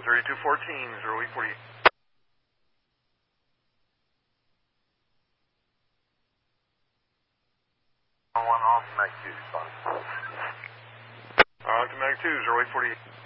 3214, 0848. One off, Mac 2, sorry. To Mag 2, 0848.